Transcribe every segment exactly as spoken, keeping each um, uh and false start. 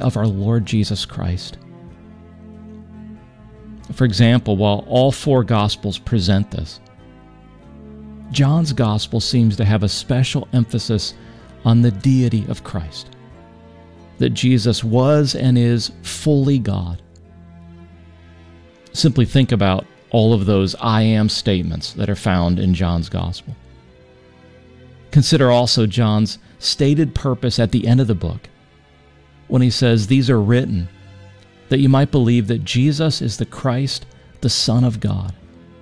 of our Lord Jesus Christ. For example, while all four Gospels present this, John's Gospel seems to have a special emphasis on the deity of Christ, that Jesus was and is fully God. Simply think about all of those I am statements that are found in John's Gospel. Consider also John's stated purpose at the end of the book, when he says, "These are written that you might believe that Jesus is the Christ, the Son of God."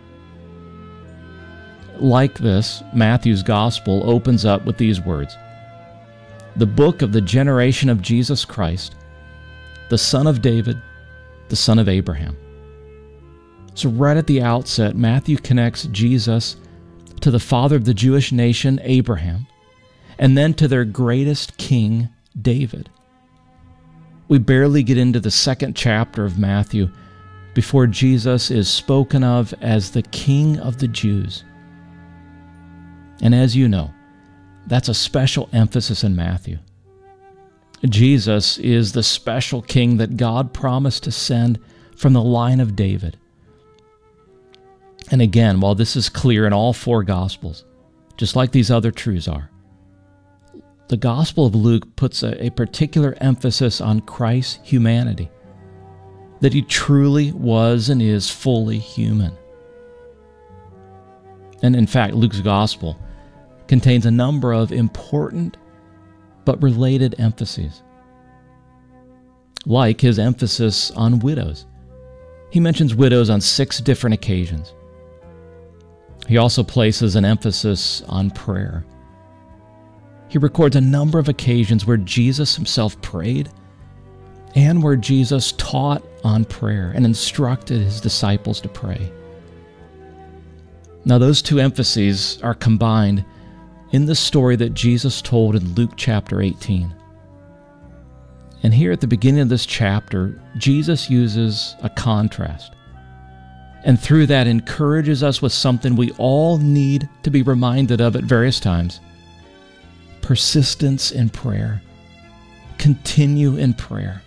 Like this, Matthew's Gospel opens up with these words, "The book of the generation of Jesus Christ, the son of David, the son of Abraham." So right at the outset, Matthew connects Jesus to the father of the Jewish nation, Abraham, and then to their greatest king, David. We barely get into the second chapter of Matthew before Jesus is spoken of as the King of the Jews. And as you know, that's a special emphasis in Matthew. Jesus is the special king that God promised to send from the line of David. And again, while this is clear in all four Gospels, just like these other truths are, the Gospel of Luke puts a, a particular emphasis on Christ's humanity, that he truly was and is fully human. And in fact, Luke's Gospel contains a number of important but related emphases, like his emphasis on widows. He mentions widows on six different occasions. He also places an emphasis on prayer. He records a number of occasions where Jesus himself prayed and where Jesus taught on prayer and instructed his disciples to pray. Now, those two emphases are combined in the story that Jesus told in Luke chapter eighteen. And here at the beginning of this chapter, Jesus uses a contrast, and through that encourages us with something we all need to be reminded of at various times: persistence in prayer. Continue in prayer.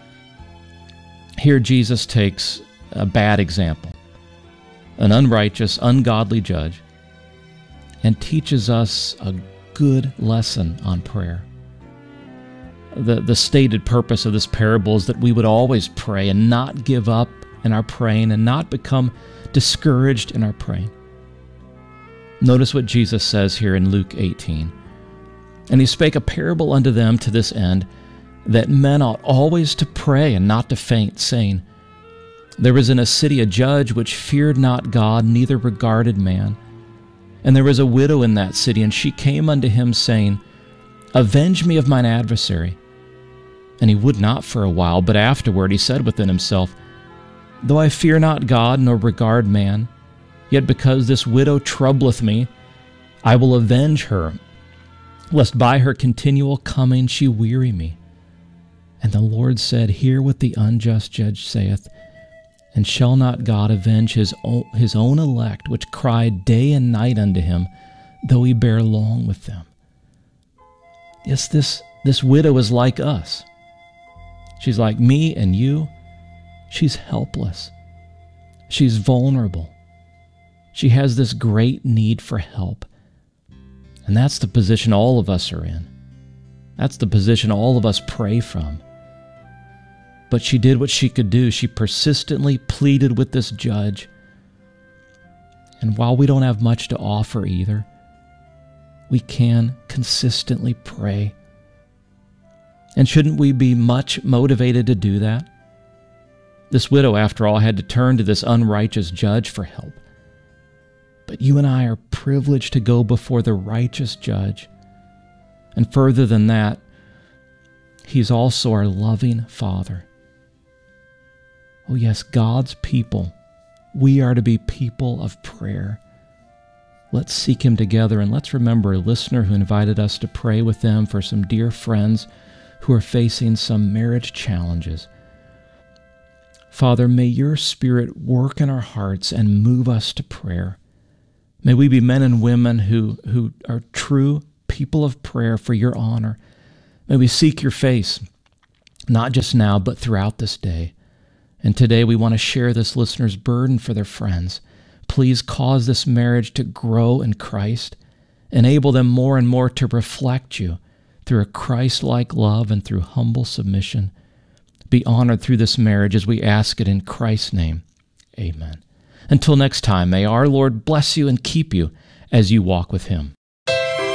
Here Jesus takes a bad example, an unrighteous, ungodly judge, and teaches us a good lesson on prayer. The, the stated purpose of this parable is that we would always pray and not give up in our praying and not become discouraged in our praying. Notice what Jesus says here in Luke eighteen. "And he spake a parable unto them to this end, that men ought always to pray and not to faint, saying, There was in a city a judge which feared not God, neither regarded man. And there was a widow in that city, and she came unto him, saying, Avenge me of mine adversary. And he would not for a while, but afterward he said within himself, Though I fear not God, nor regard man, yet because this widow troubleth me, I will avenge her, lest by her continual coming she weary me. And the Lord said, Hear what the unjust judge saith, and shall not God avenge his own, his own elect, which cry day and night unto him, though he bear long with them? Yes, this, this widow is like us. She's like me and you. She's helpless. She's vulnerable. She has this great need for help. And that's the position all of us are in. That's the position all of us pray from. But she did what she could do. She persistently pleaded with this judge. And while we don't have much to offer either, we can consistently pray. And shouldn't we be much motivated to do that? This widow, after all, had to turn to this unrighteous judge for help. But you and I are privileged to go before the righteous judge. And further than that, he's also our loving Father. Oh yes, God's people. We are to be people of prayer. Let's seek him together, and let's remember a listener who invited us to pray with them for some dear friends who are facing some marriage challenges. Father, may your Spirit work in our hearts and move us to prayer. May we be men and women who, who are true people of prayer for your honor. May we seek your face not just now, but throughout this day. And today we want to share this listener's burden for their friends. Please cause this marriage to grow in Christ. Enable them more and more to reflect you through a Christ-like love and through humble submission. Be honored through this marriage as we ask it in Christ's name. Amen. Until next time, may our Lord bless you and keep you as you walk with Him.